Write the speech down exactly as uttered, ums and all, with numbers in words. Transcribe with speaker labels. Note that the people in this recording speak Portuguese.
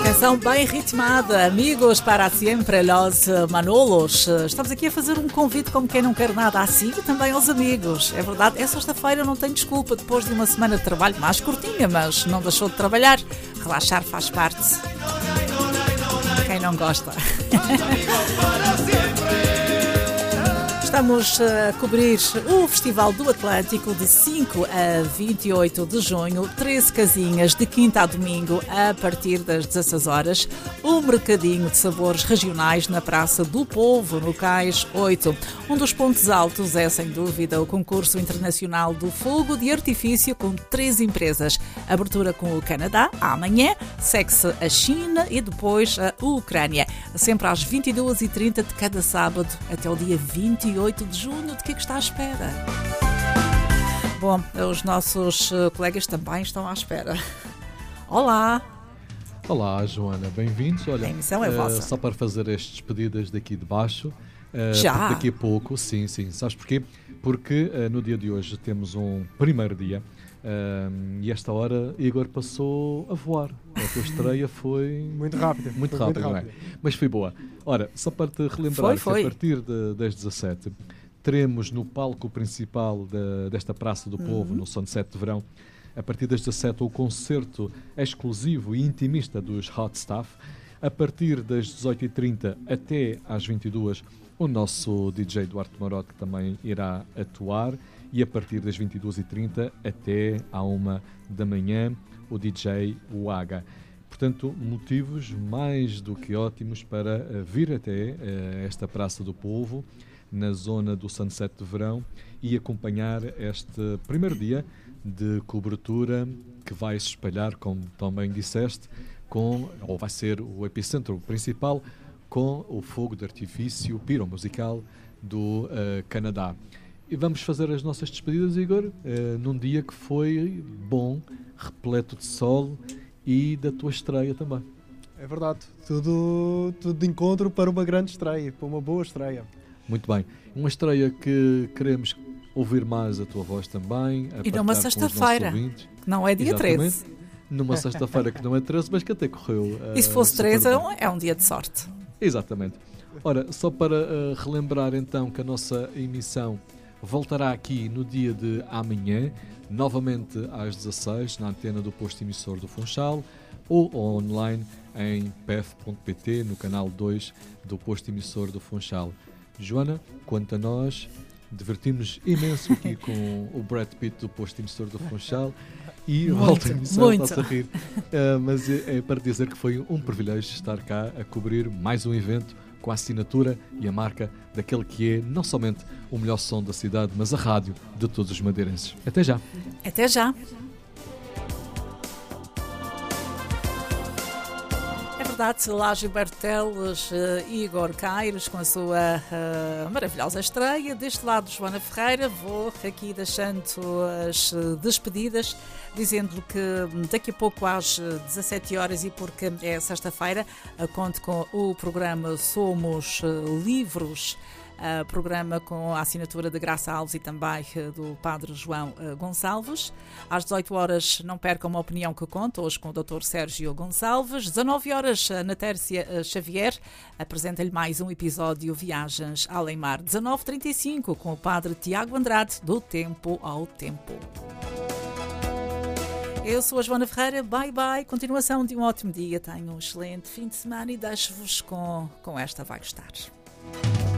Speaker 1: Canção bem ritmada, amigos para sempre, los Manolos. Estamos aqui a fazer um convite como quem não quer nada a si e também aos amigos. É verdade, é sexta-feira, não tenho desculpa, depois de uma semana de trabalho mais curtinha, mas não deixou de trabalhar. Relaxar faz parte. Quem não gosta? Estamos a cobrir o Festival do Atlântico de cinco a vinte e oito de junho, treze casinhas de quinta a domingo a partir das dezasseis horas, um mercadinho de sabores regionais na Praça do Povo, no Cais oito. Um dos pontos altos é, sem dúvida, o concurso internacional do fogo de artifício com três empresas. Abertura com o Canadá, amanhã, segue-se a China e depois a Ucrânia. Sempre às vinte e duas e trinta de cada sábado até o dia vinte e oito de junho. De que é que está à espera? Bom, os nossos colegas também estão à espera. Olá!
Speaker 2: Olá, Joana, bem-vindos. Olha,
Speaker 1: a emissão é vossa.
Speaker 2: Uh, só para fazer estas despedidas daqui de baixo. Uh,
Speaker 1: Já?
Speaker 2: Daqui a pouco, sim, sim. Sabes porquê? Porque uh, no dia de hoje temos um primeiro dia uh, e esta hora Igor passou a voar. A tua estreia foi...
Speaker 3: Muito rápida.
Speaker 2: Muito rápida, não é? Mas foi boa. Ora, só para te relembrar
Speaker 1: foi,
Speaker 2: que
Speaker 1: foi.
Speaker 2: a partir de, das dezassete teremos no palco principal de, desta Praça do Povo, uhum. no Sunset de Verão, a partir das dezassete o concerto exclusivo e intimista dos Hot Stuff. A partir das dezoito e trinta até às vinte e duas o nosso D J Duarte Marote também irá atuar. E a partir das vinte e duas e trinta até à uma da manhã o D J Waga. Portanto, motivos mais do que ótimos para vir até uh, esta Praça do Povo, na zona do Sunset de Verão, e acompanhar este primeiro dia de cobertura que vai se espalhar, como também disseste, com, ou vai ser o epicentro principal, com o fogo de artifício piromusical do uh, Canadá. E vamos fazer as nossas despedidas, Igor, uh, num dia que foi bom, repleto de sol e da tua estreia também.
Speaker 3: É verdade, tudo, tudo de encontro para uma grande estreia, para uma boa estreia.
Speaker 2: Muito bem, uma estreia que queremos ouvir mais a tua voz também.
Speaker 1: E numa sexta-feira, que não é dia
Speaker 2: Exatamente.
Speaker 1: treze.
Speaker 2: Numa sexta-feira que não é treze, mas que até correu. Uh,
Speaker 1: e se fosse treze, é um dia de sorte.
Speaker 2: Exatamente. Ora, só para uh, relembrar então que a nossa emissão voltará aqui no dia de amanhã, novamente às dezasseis, na antena do posto emissor do Funchal, ou online em p f ponto p t, no canal dois do posto emissor do Funchal. Joana, quanto a nós, divertimos imenso aqui com o Brad Pitt do posto emissor do Funchal e volta a emissão, está-se a rir. Uh, mas é, é para dizer que foi um privilégio estar cá a cobrir mais um evento com a assinatura e a marca daquele que é não somente o melhor som da cidade, mas a rádio de todos os madeirenses. Até já.
Speaker 1: Até já. É verdade, Lágio Berteles, uh, Igor Caires com a sua uh, maravilhosa estreia. Deste lado, Joana Ferreira, vou aqui deixando as despedidas, dizendo que daqui a pouco às dezassete horas, e porque é sexta-feira, uh, conto com o programa Somos uh, Livros, Uh, programa com a assinatura de Graça Alves e também uh, do Padre João uh, Gonçalves. Às dezoito horas, não percam uma opinião que conta, hoje com o doutor Sérgio Gonçalves. dezanove horas, uh, na Tércia uh, Xavier apresenta-lhe mais um episódio Viagens Além Mar. dezanove e trinta e cinco, com o Padre Tiago Andrade, do Tempo ao Tempo. Eu sou a Joana Ferreira, bye bye, continuação de um ótimo dia, tenham um excelente fim de semana e deixo-vos com, com esta, vai gostar.